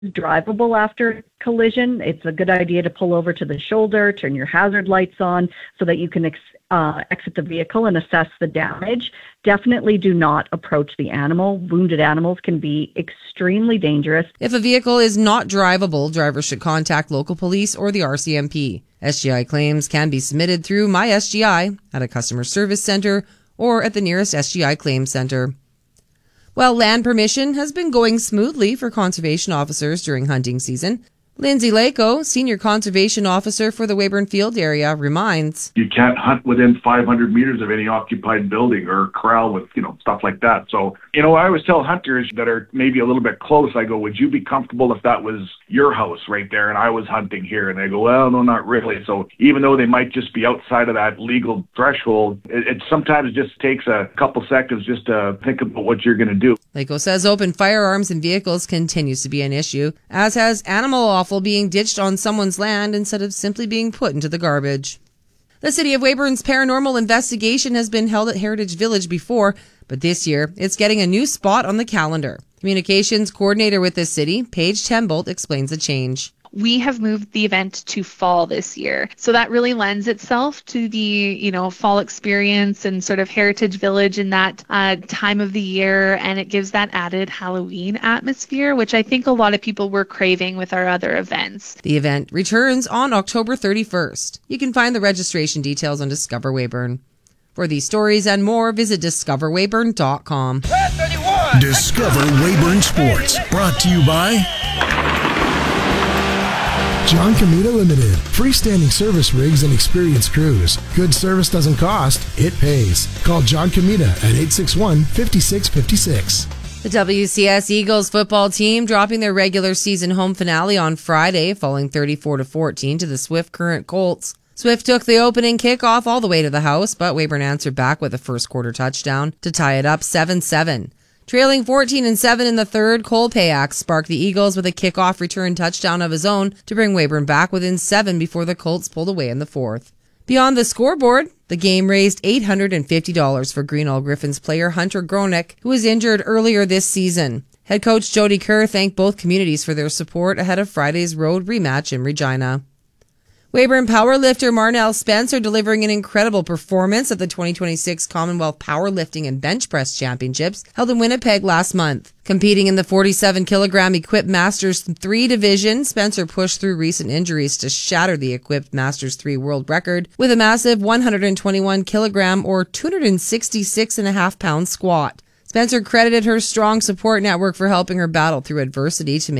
drivable after collision. It's a good idea to pull over to the shoulder, turn your hazard lights on so that you can exit the vehicle and assess the damage. Definitely do not approach the animal. Wounded animals can be extremely dangerous. If a vehicle is not drivable, drivers should contact local police or the RCMP. SGI claims can be submitted through MySGI at a customer service center or at the nearest SGI Claims Center. Well, land permission has been going smoothly for conservation officers during hunting season. Lindsay Lako, Senior Conservation Officer for the Weyburn Field area, reminds. You can't hunt within 500 meters of any occupied building or corral with, stuff like that. So, I always tell hunters that are maybe a little bit close, I go, would you be comfortable if that was your house right there and I was hunting here? And they go, well, no, not really. So even though they might just be outside of that legal threshold, it sometimes just takes a couple seconds just to think about what you're going to do. Lako says open firearms in vehicles continues to be an issue, as has animal offal being ditched on someone's land instead of simply being put into the garbage. The City of Weyburn's paranormal investigation has been held at Heritage Village before, but this year it's getting a new spot on the calendar. Communications coordinator with the city, Paige Tembolt, explains the change. We have moved the event to fall this year. So that really lends itself to the, fall experience and sort of Heritage Village in that time of the year. And it gives that added Halloween atmosphere, which I think a lot of people were craving with our other events. The event returns on October 31st. You can find the registration details on Discover Weyburn. For these stories and more, visit discoverweyburn.com. Discover Weyburn Sports, brought to you by John Comita Limited. Freestanding service rigs and experienced crews. Good service doesn't cost, it pays. Call John Comita at 861-5656. The WCS Eagles football team dropping their regular season home finale on Friday, falling 34-14 to the Swift Current Colts. Swift took the opening kickoff all the way to the house, but Weyburn answered back with a first quarter touchdown to tie it up 7-7. Trailing 14-7 in the third, Cole Payak sparked the Eagles with a kickoff return touchdown of his own to bring Weyburn back within 7 before the Colts pulled away in the fourth. Beyond the scoreboard, the game raised $850 for Greenall Griffins player Hunter Gronick, who was injured earlier this season. Head coach Jody Kerr thanked both communities for their support ahead of Friday's road rematch in Regina. Weyburn powerlifter Marnell Spencer delivering an incredible performance at the 2026 Commonwealth Powerlifting and Bench Press Championships held in Winnipeg last month. Competing in the 47-kilogram Equipped Masters 3 division, Spencer pushed through recent injuries to shatter the Equipped Masters 3 world record with a massive 121-kilogram or 266.5-pound squat. Spencer credited her strong support network for helping her battle through adversity to make